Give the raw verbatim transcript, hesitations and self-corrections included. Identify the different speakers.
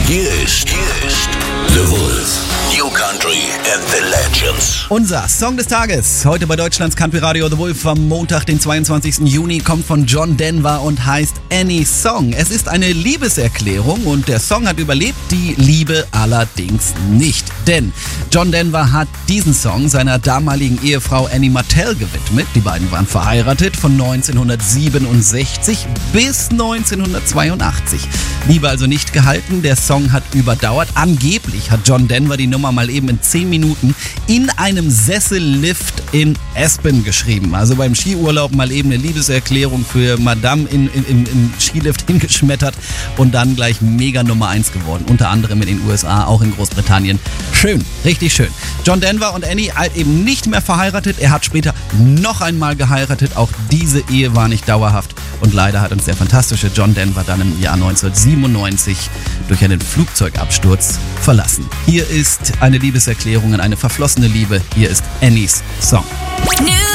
Speaker 1: Hier ist, hier ist The Wolf. New Country and the Legends.
Speaker 2: Unser Song des Tages, heute bei Deutschlands Country Radio The Wolf am Montag, den zweiundzwanzigsten Juni, kommt von John Denver und heißt Any Song. Es ist eine Liebeserklärung und der Song hat überlebt, die Liebe allerdings nicht. Denn John Denver hat diesen Song seiner damaligen Ehefrau Annie Martell gewidmet. Die beiden waren verheiratet von neunzehnhundertsiebenundsechzig bis neunzehnhundertzweiundachtzig. Liebe also nicht gehalten, der Song hat überdauert. Angeblich hat John Denver die Nummer mal eben in zehn Minuten in einem Sessellift in Aspen geschrieben. Also beim Skiurlaub mal eben eine Liebeserklärung für Madame in, in, in, im Skilift hingeschmettert und dann gleich mega Nummer eins geworden. Unter anderem in den U S A, auch in Großbritannien. Schön, richtig schön. John Denver und Annie halt eben nicht mehr verheiratet. Er hat später noch einmal geheiratet. Auch diese Ehe war nicht dauerhaft. Und leider hat uns der fantastische John Denver dann im Jahr neunzehnhundertsiebenundneunzig durch einen Flugzeugabsturz verlassen. Hier ist eine Liebeserklärung an eine verflossene Liebe. Hier ist Annies Song.
Speaker 3: New